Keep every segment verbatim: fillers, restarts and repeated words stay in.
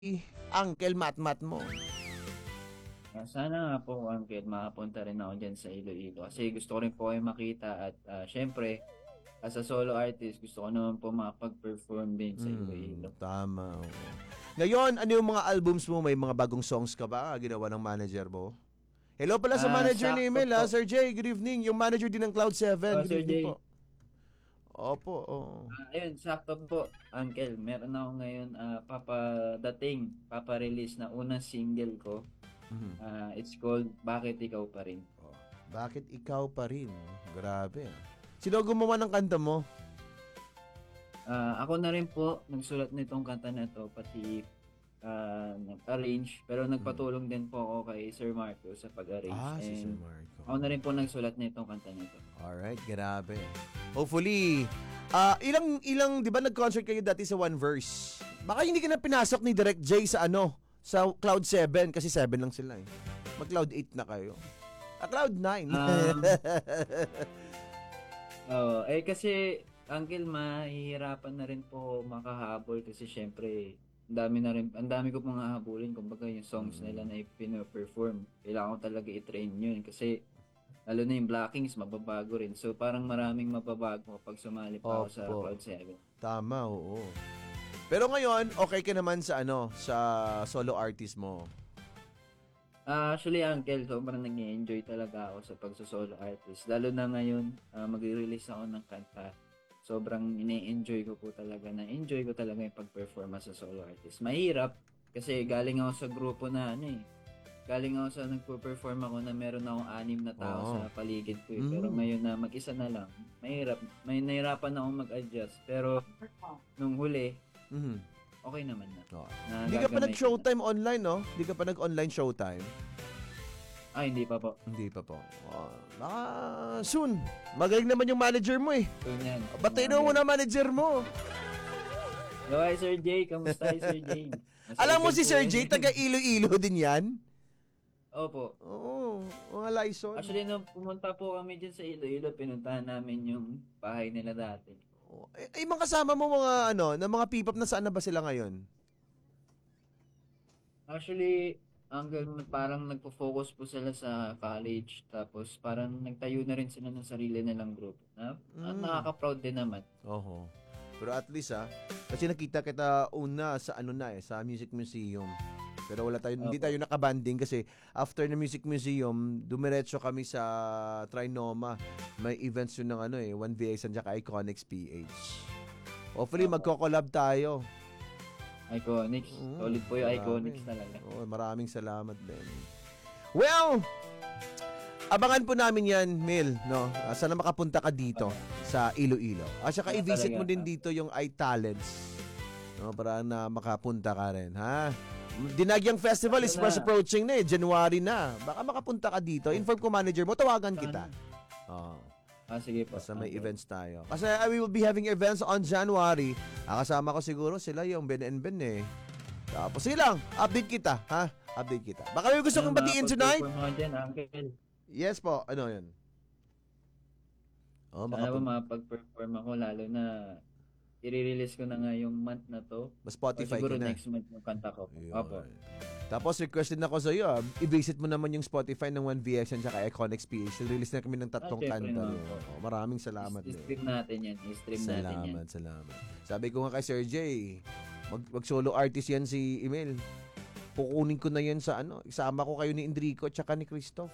Uncle Matmat mo? Ah, sana nga po, Uncle, makapunta rin ako dyan sa Iloilo. Kasi gusto ko rin po kayo makita at ah, syempre, as a solo artist, gusto ko naman po makapag-perform din sa Hmm, Iloilo. tama. Oo. Ngayon, ano yung mga albums mo? May mga bagong songs ka ba ginawa ng manager mo? Hello pala sa Ah, manager ni sakto Emil, po. ha? Sir Jay, good evening. Yung manager din ng Cloud seven, Oh, good Sir evening Jay. po. Opo, oo. Ah, ayun, sakto po, Uncle. Meron ako ngayon ah, papadating, paparelease na unang single ko. Mhm. Ah, it's called Bakit Ikaw Pa Rin. Oh, bakit ikaw pa rin? Grabe. ah. Sino gumawa ng kanta mo? Ah, ako na rin po nagsulat nitong kanta na to, pati ah, nag-arrange. Pero nagpatulong din po ako kay Sir Marco sa pag-arrange. Ah, si Sir And Marco. ako na rin po nagsulat nitong kanta na to. Alright, grabe. Hopefully, ah ilang, ilang, di ba nag-concert kayo dati sa One Verse? Baka hindi ka na pinasok ni Direct J sa ano, sa Cloud seven, kasi seven lang sila eh. Mag-Cloud eight na kayo. Ah, Cloud nine. Um, Oh, eh kasi Uncle, mahihirapan na rin po makahabol kasi syempre ang dami na rin, ang dami ko pong hahabulin, kumbaga yung songs nila na ipino-perform. Kailangan ko talaga i-train yun kasi lalo na yung blockings, mababago rin. So parang maraming mababago kapag sumali pa ako sa Opo. Cloud seven. Tama, oo. Pero ngayon, okay ka naman sa ano, sa solo artist mo. Ah, actually, Uncle, sobrang nag-enjoy talaga ako sa pagsusolo artist. Lalo na ngayon, ah, magre-release ako ng kanta. Sobrang ine-enjoy ko po talaga na enjoy ko talaga yung pag-perform as a solo artist. Mahirap kasi galing ako sa grupo na ano eh. Galing ako sa nagpo-perform ako na meron akong anim na tao Oo. sa paligid ko eh. Pero Mm. ngayon na mag-isa na lang, mahirap. May nahirapan ako mag-adjust. Pero nung huli, Mhm. okay naman na. Oo. na Hindi ka pa gagamay ko na. nag-showtime online, no? Hindi ka pa nag-online showtime? Ah, hindi pa po. Hindi pa po. Oh, baka soon. Magaling naman yung manager mo eh. So yan. Batiin mo na manager mo. Hello, hi, Sir Jay. Kamusta, hi, Sir Jay? Nasa Alam mo event si po Sir yan. Jay, taga Iloilo din yan? Opo. Oo, mga Lysol. Actually, nung pumunta po kami dyan sa Iloilo, pinuntahan namin yung bahay nila dati. Oh, eh, eh, mga kasama mo mga ano, na mga P-pop, nasaan na ba sila ngayon? Actually, hanggang parang nagpo-focus po sila sa college. Tapos parang nagtayo na rin sila ng sarili nilang group. Na, na- Mm. nakaka-proud din naman. Oho. Pero at least ah, kasi nakita kita una sa ano na eh, sa Music Museum. Pero wala tayo, hindi Opo. tayo nakabanding kasi after ng Music Museum, dumiretso kami sa Trinoma. May events yun ng ano eh, one V X and saka Iconics P H. Hopefully Opo. magko-collab tayo. Iconics. Mm, Solid po yung marami. Iconics talaga. Oo, maraming salamat din. Well, abangan po namin yan, Mil, no? Ah, sana makapunta ka dito sa Iloilo. At saka Oo, i-visit talaga. mo din dito yung iTalents. No, para na makapunta ka rin, ha? Dinagyang Festival is Ano fast na? approaching na eh, January na. Baka makapunta ka dito. Inform ko manager mo, tawagan kita. Saan? Oo. Ah, sige po. Basta may Okay. events tayo. Kasi I will be having events on January. Ah, kasama ko siguro sila yung Ben and Ben eh. Tapos sige lang, update kita, ha? Update kita. Baka may gusto kong batiin tonight? Makapag-perform ako dyan, Uncle. Yes po, ano yun? Oh, Sana ba makapun- makapag-perform ako lalo na i-release ko na nga yung month na to. Or Spotify siguro ka na. next month yung kanta ko. Yun. Opo. Tapos request din ako sa iyo, ah, i-visit mo naman yung Spotify ng one V X and saka Iconics P H. Release na kami ng tatlong Ah, syempre kanta. naman rin. po. Oh, maraming salamat din. I-stream natin yan. I-stream natin yan. Salamat, salamat. Sabi ko nga kay Sir Jay, mag, mag solo artist yan si Emil. Kukunin ko na yan sa ano, isama ko kayo ni Enrico tsaka ni Christoph.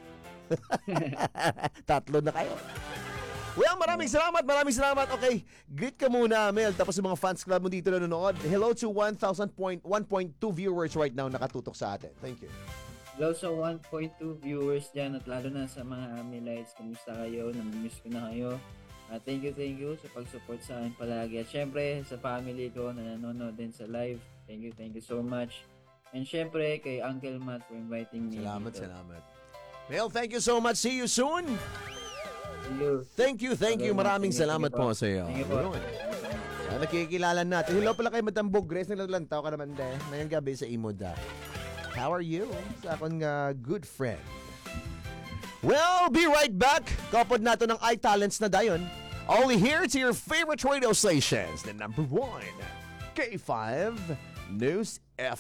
Tatlo na kayo. Well, maraming salamat, maraming salamat. Okay, greet ka muna, Mel. Tapos yung mga fans club mo dito nanonood. Hello to one thousand point one point two viewers right now nakatutok sa atin. Thank you. Hello sa one point two viewers dyan at lalo na sa mga Amilites. Kumusta kayo? Namimiss ko na kayo. Ah, thank you, thank you sa pag-support sa akin palagi. At syempre, sa family ko na nanonood din sa live. Thank you, thank you so much. And syempre, kay Uncle Matt for inviting me. Salamat, dito. salamat. Mel, thank you so much. See you soon. See you. Thank you, thank you. Maraming Thank you, salamat thank po you sa iyo. Thank you po. Ayun. Ah, nakikilala natin. Hello pala kay Madam Bogres. Naglalantaw ka naman din. Ngayong gabi sa Imoda. How are you? Sa akong uh, good friend. Well, be right back. Kapod nato ng iTalents na dayon. Only here to your favorite radio stations. The number one, K five News